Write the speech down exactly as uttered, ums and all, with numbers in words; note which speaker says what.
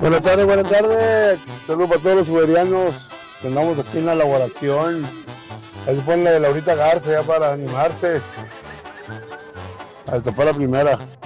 Speaker 1: Buenas tardes, buenas tardes. Saludos para todos los uberianos que andamos aquí en la elaboración. Ahí se pone la de Laurita Garza ya para animarse. Hasta para la primera.